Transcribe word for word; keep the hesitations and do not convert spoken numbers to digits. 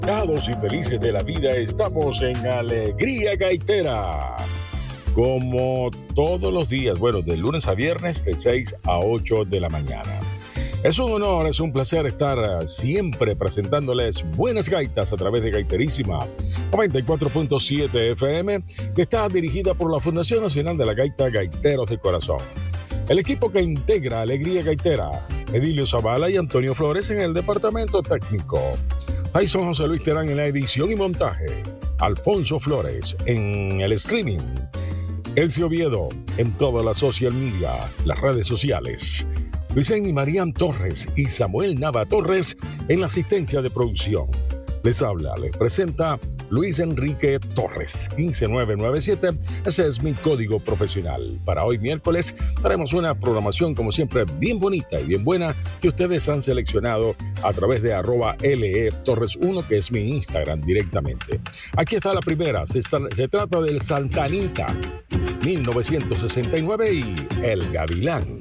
Conectados y felices de la vida, estamos en Alegría Gaitera. Como todos los días, bueno, de lunes a viernes, de seis a ocho de la mañana. Es un honor, es un placer estar siempre presentándoles buenas gaitas a través de Gaiterísima noventa y cuatro punto siete F M, que está dirigida por la Fundación Nacional de la Gaita Gaiteros de Corazón. El equipo que integra Alegría Gaitera, Edilio Zavala y Antonio Flores en el departamento técnico. Tyson José Luis Terán en la edición y montaje. Alfonso Flores en el streaming. Elcio Oviedo en todas las social media, las redes sociales. Luisén y Marían Torres y Samuel Nava Torres en la asistencia de producción. Les habla, les presenta Luis Enrique Torres, uno cinco nueve nueve siete. Ese es mi código profesional. Para hoy miércoles haremos una programación como siempre bien bonita y bien buena que ustedes han seleccionado a través de arroba le torres uno, que es mi Instagram directamente. Aquí está la primera, se, se trata del Santanita mil novecientos sesenta y nueve y El Gavilán.